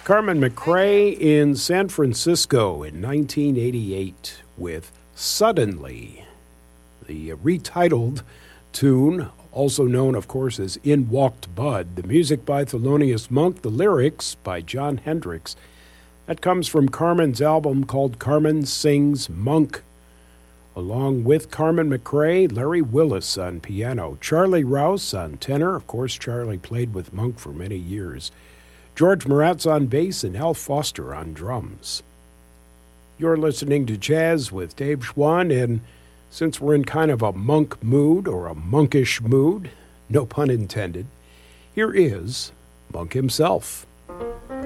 Carmen McRae in San Francisco in 1988 with Suddenly, the retitled tune, also known, of course, as In Walked Bud. The music by Thelonious Monk, the lyrics by Jon Hendricks. That comes from Carmen's album called Carmen Sings Monk. Along with Carmen McRae, Larry Willis on piano, Charlie Rouse on tenor. Of course, Charlie played with Monk for many years. George Moratz on bass and Al Foster on drums. You're listening to Jazz with Dave Schwann, and since we're in kind of a monk mood, or a monkish mood, no pun intended, here is Monk himself.